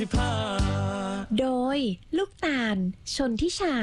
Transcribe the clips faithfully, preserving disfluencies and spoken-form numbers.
โดยลูกตาลชนทิชา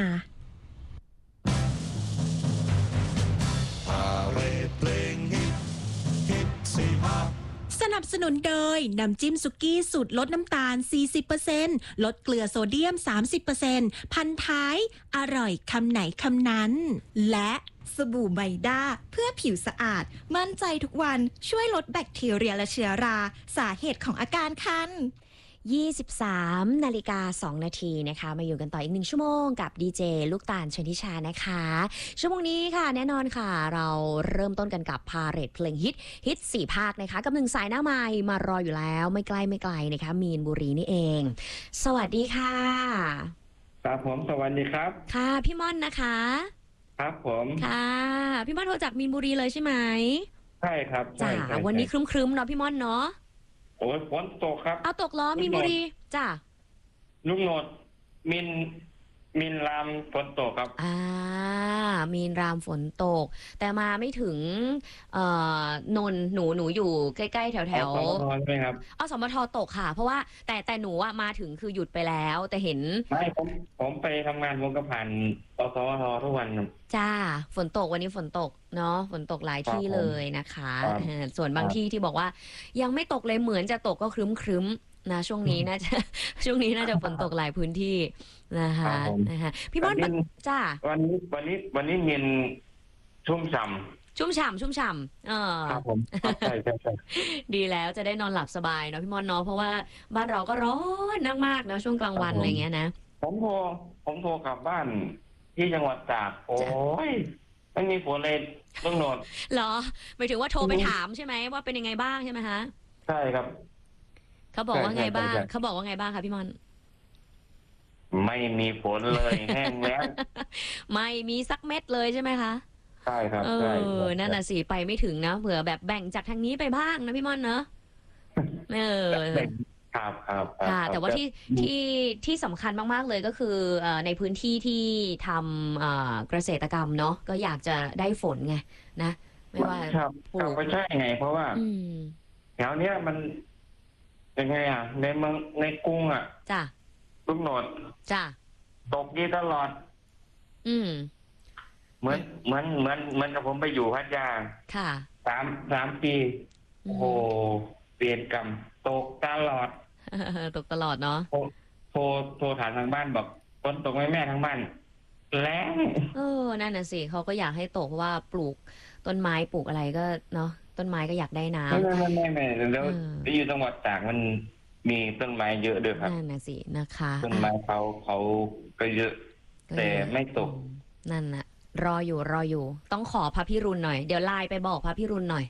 สนับสนุนโดยน้ำจิ้มสุกี้สูตรลดน้ำตาล สี่สิบเปอร์เซ็นต์ ลดเกลือโซเดียม สามสิบเปอร์เซ็นต์ พันท้ายอร่อยคำไหนคำนั้นและสบู่ไมด้าเพื่อผิวสะอาดมั่นใจทุกวันช่วยลดแบคทีเรียและเชื้อราสาเหตุของอาการคันยี่สิบสามนาฬิกาสองนาทีนะคะมาอยู่กันต่ออีกหนึ่งชั่วโมงกับดีเจลูกตาลชนทิชานะคะชั่วโมงนี้ค่ะแน่นอนค่ะเราเริ่มต้นกันกับพาเหรดเพลงฮิตฮิตสี่ภาคนะคะกับหนึ่งสายหน้าไมค์มารออยู่แล้วไม่ใกล้ไม่ไกลนะคะมีนบุรีนี่เองสวัสดีค่ะครับผมสวัสดีครับค่ะพี่ม่อนนะคะครับผมค่ะพี่ม่อนโทรจากมีนบุรีเลยใช่ไหมใช่ครับจ้าวันนี้ครึ้มๆเนาะพี่ม่อนเนาะโอ้ยฝนตกครับเอาตกล้อมีนบุรีจ้าลุงโหนดมินมินรามฝนตกครับอ่ามีนรามฝนตกแต่มาไม่ถึงเอ่อนนหนูหนูอยู่ใกล้ๆแถวแถวอสมทใช่ไหมครับอสมทตกค่ะเพราะว่าแต่แต่หนูอะมาถึงคือหยุดไปแล้วแต่เห็นไม่ผมผมไปทำงานผมก็ผ่านอสมททุกวันจ้าฝนตกวันนี้ฝนตกเนาะฝนตกหลายที่เลยนะคะส่วนบางที่ที่บอกว่ายังไม่ตกเลยเหมือนจะตกก็ครึ้มครึ้มนะช่วงนี้น่าจะช่วงนี้น่าจะฝนตกหลายพื้นที่นะคะนะคะพี่ม่อนจ้าวันนี้วันนี้วันนี้มินชุ่มฉ่ำชุ่มฉ่ำชุ่มฉ่ำเออครับผมใช่ใช่ใช่ดีแล้วจะได้นอนหลับสบายเนาะพี่ม่อนเนาะเพราะว่าบ้านเราก็ร้อนมากๆนะช่วงกลางวันอะไรเงี้ยนะผมโทรผมโทรกลับบ้านที่จังหวัดตากโอ้ยไม่มีฝนเลยต้องนอนเหรอหมายถึงว่าโทรไปถามใช่ไหมว่าเป็นยังไงบ้างใช่ไหมคะใช่ครับเขาบอกว่าไงบ้างเขาบอกว่าไงบ้างคะพี่ม่อนไม่มีฝนเลยแห้งแล้วไม่มีสักเม็ดเลยใช่ไหมคะใช่ครับเออนั่นน่ะสิไปไม่ถึงนะเผื่อแบบแบ่งจากทางนี้ไปบ้างนะพี่ม่อนเนอะเออครับครับค่ะแต่ว่าที่ที่ที่สำคัญมากๆเลยก็คือในพื้นที่ที่ทำเกษตรกรรมเนาะก็อยากจะได้ฝนไงนะไม่ว่าปลูกไม่ใช่ไงเพราะว่าแถวเนี้ยมันยังไงอ่ะในเมืองในกรุงอ่ะจ้ะลูกโหนดจ้ะตกดีตลอดอืมเหมือนเหมือนเหมือนเหมือนกับผมไปอยู่พัทยาค่ะสามสามปีโอ้โหเปลี่ยนกรรมตกตลอดตกตลอดเนาะโทรโทรโทรถามทางบ้านบอกฝนตกไหมแม่ทางบ้านแรงเออนั่นน่ะสิเขาก็อยากให้ตกเพราะว่าปลูกต้นไม้ปลูกอะไรก็เนาะต้นไม้ก็อยากได้น้ำไม่ไม่ไม่ไม่แล้วที่อยู่จังหวัดตากมันมีต้นไม้เยอะด้วยครับนั่นน่ะสินะคะต้นไม้เขาเขาก็เยอะแต่ไม่ตกนั่นน่ะรออยู่รออยู่ต้องขอพระพิรุณหน่อยเดี๋ยวไลน์ไปบอกพระพิรุณหน่อย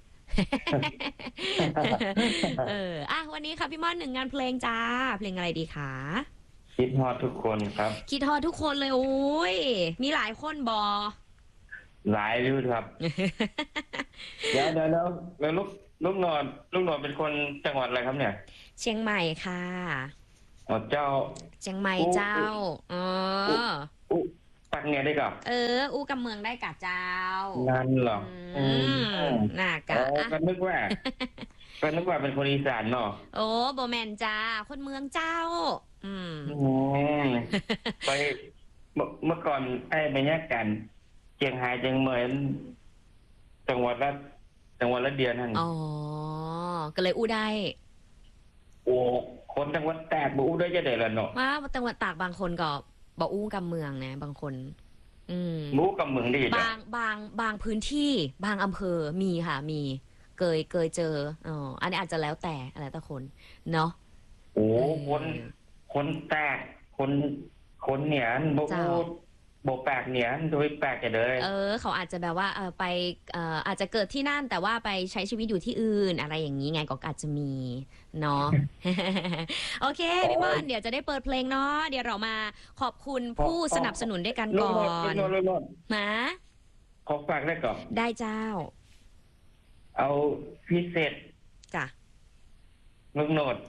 เอออ่ะวันนี้ค่ะพี่ม่อนหนึ่งงานเพลงจ้าเพลงอะไรดีคะคิดฮอดทุกคนครับคิดฮอดทุกคนเลยโอ้ยมีหลายคนบอหลายรูปครับเดี๋ยวเดี๋ยวแล้วแล้วลูกลูกนอนลูกนอนเป็นคนจังหวัดอะไรครับเนี่ยเชียงใหม่ค่ะอ๋อเจ้าเชียงใหม่เจ้าอ๋ออู้ปักเนี่ยได้กับเอออู้กับเมืองได้กับเจ้านั่นหรออืมน่ากะก็นึกว่าก็นึกว่าเป็นคนอีสานเนาะโอ้โบแมนจ้าคนเมืองเจ้าอืมไปเมื่อก่อนไอ้บรรยากาศเชียงรายเชียงใหม่จังหวัดละจังหวัดละเดียวนั่นอ๋อก็เลยอู้ได้โอ้คนจังหวัดตากบ่อู้ได้จะได้ละเนาะมาจังหวัดตากบางคนก็บ่อู้กับเมืองนะบางคนอืมรู้กับเมืองดีบางบางบางพื้นที่บางอำเภอมีค่ะมีเคยเคยเจออ๋ออันนี้อาจจะแล้วแต่อะไรแต่คนเนาะโอ้คนคนแตกคนคนเหนียนบ่อู้บ่แปลกเหนียนโดยแปลกจะเลยเออเขาอาจจะแบบว่าเออไปเอ่ออาจจะเกิดที่นั่นแต่ว่าไปใช้ชีวิตอยู่ที่อื่นอะไรอย่างนี้ไงก็อาจจะมีเนาะ โอเคพี่ม่อนเดี๋ยวจะได้เปิดเพลงเนาะเดี๋ยวเรามาขอบคุณผู้สนับสนุนด้วยกันก่อนนะขอฝากได้ก่อนได้เจ้าเอาพิเศษจ้ะลูกโหนด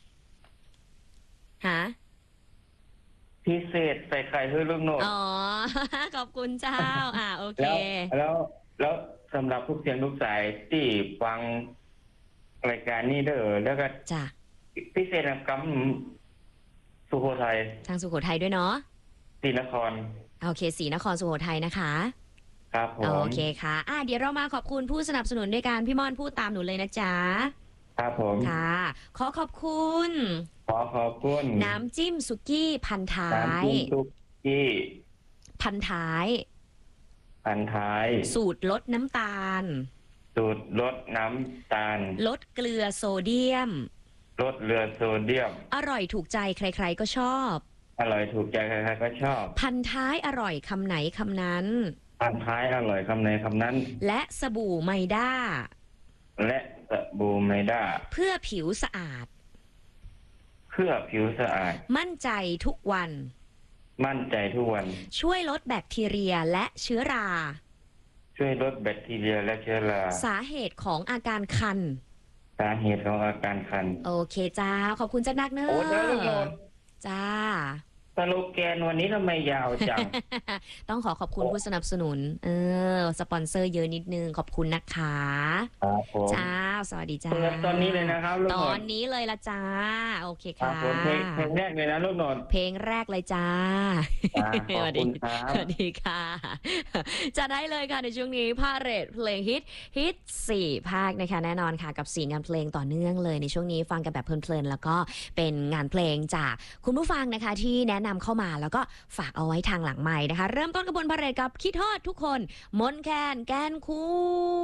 ฮะพิเศษใส่ไข่ให้ลูกโหนดอ๋อขอบคุณเจ้าอ่าโอเคแล้วแล้วสำหรับทุกเสียงทุกสายที่ฟังรายการนี้เด้อแล้วก็จ้ะพิเศษกสุโขทัยทางสุโขทัยด้วยเนาะศรีนครโอเคศรีนครสุโขทัยนะคะครับผมโอเคค่ะอ่ะเดี๋ยวเรามาขอบคุณผู้สนับสนุนด้วยการพี่ม่อนพูดตามหนูเลยนะจ๊ะครับผมค่ะ ขอขอบคุณขอขอบคุณน้ำจิ้มสุกี้พันท้าน้ำยจิ้มซุกี้พันท้ายพันท้ายสูตรลดน้ำตาลสูตรลดน้ำตาลลดเกลือโซเดียมลดเรือโซเดียมอร่อยถูกใจใครๆก็ชอบอร่อยถูกใจใครๆก็ชอบพันท้ายอร่อยคำไหนคำนั้นพันท้ายอร่อยคำในคำนั้นและสบู่ไมด้าและสบู่ไมด้าเพื่อผิวสะอาดเพื่อผิวสะอาดมั่นใจทุกวันมั่นใจทุกวันช่วยลดแบคทีเรียและเชื้อราช่วยลดแบคทีเรียและเชื้อราสาเหตุของอาการคันสาเหตุของอาการคันโอเคจ้า ขอบคุณจักนักเนอะโอ้จ้าลูกโนดจ้าสโลแกนวันนี้ทำไมยาวจังต้องขอขอบคุณผู้สนับสนุน เออ สปอนเซอร์เยอะนิดนึง ขอบคุณนะคะครับผมจ้า สวัสดีจ้าเปิดตอนนี้เลยนะครับลูกตโนอดนนี้เลยละจ้า โอเคครับค่ะผมเพลงเพลงแรกเลยนะลูกโนดเพลงแรกเลยจ้าจ้าขอบคุณครับสวัสดีค่ะ จะได้เลยค่ะในช่วงนี้พาเรทเพลงฮิตฮิตสี่ภาคนะคะแน่นอนค่ะกับสี่งานเพลงต่อเนื่องเลยในช่วงนี้ฟังกันแบบเพลินๆแล้วก็เป็นงานเพลงจากคุณผู้ฟังนะคะที่แนะนำเข้ามาแล้วก็ฝากเอาไว้ทางหลังไมค์นะคะ เริ่มต้นกระบวนพาเรทกับคิดฮอดทุกคนมนแคนแกนคู